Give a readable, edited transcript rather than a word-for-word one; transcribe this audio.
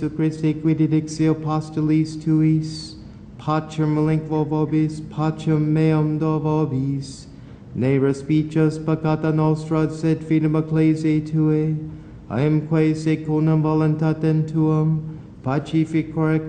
Christi quididixio postulis tuis, pacem malinquo vobis, pacem meum do vobis, ne respices peccata nostra, sed fidem ecclesiae Tuae, aemque secundum voluntatem Tuum, pacificare